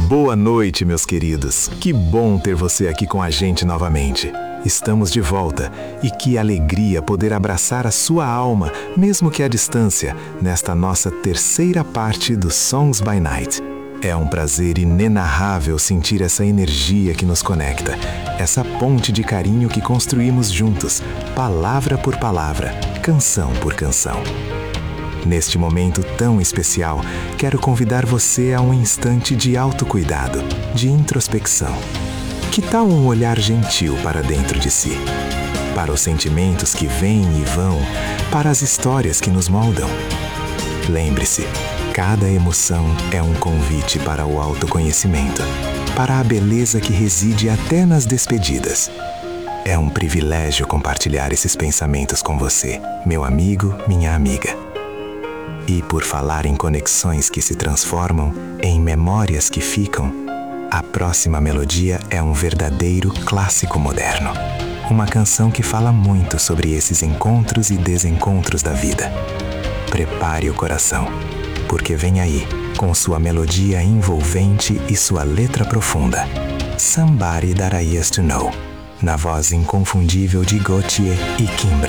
Boa noite, meus queridos. Que bom ter você aqui com a gente novamente. Estamos de volta e que alegria poder abraçar a sua alma, mesmo que à distância, nesta nossa terceira parte do Songs by Night. É um prazer inenarrável sentir essa energia que nos conecta, essa ponte de carinho que construímos juntos, palavra por palavra, canção por canção. Neste momento tão especial, quero convidar você a um instante de autocuidado, de introspecção. Que tal um olhar gentil para dentro de si? Para os sentimentos que vêm e vão, para as histórias que nos moldam. Lembre-se, cada emoção é um convite para o autoconhecimento, para a beleza que reside até nas despedidas. É um privilégio compartilhar esses pensamentos com você, meu amigo, minha amiga. E por falar em conexões que se transformam em memórias que ficam, a próxima melodia é um verdadeiro clássico moderno. Uma canção que fala muito sobre esses encontros e desencontros da vida. Prepare o coração, porque vem aí, com sua melodia envolvente e sua letra profunda, Somebody That I Used to Know, na voz inconfundível de Gotye e Kimbre.